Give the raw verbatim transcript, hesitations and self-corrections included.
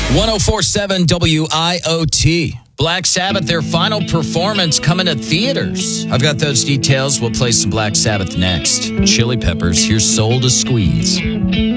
one oh four point seven W I O T. Black Sabbath, their final performance coming to theaters. I've got those details. We'll play some Black Sabbath next. Chili Peppers, here's Soul to Squeeze.